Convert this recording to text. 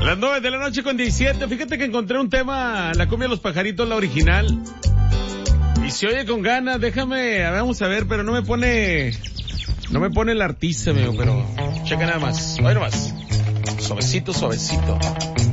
Las 9:17 Fíjate que encontré un tema, la cumbia de los pajaritos, la original. Y se oye con ganas, déjame, vamos a ver, pero no me pone el artista, amigo, pero checa nada más. Oye nomás. Suavecito, suavecito.